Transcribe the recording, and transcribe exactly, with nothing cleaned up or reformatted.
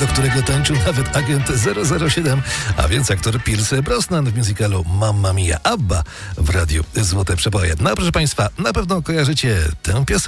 którego tańczył nawet agent zero zero siedem, a więc aktor Pierce Brosnan w musicalu Mamma Mia. ABBA w radiu Złote Przeboje. No proszę Państwa, na pewno kojarzycie tę piosenkę.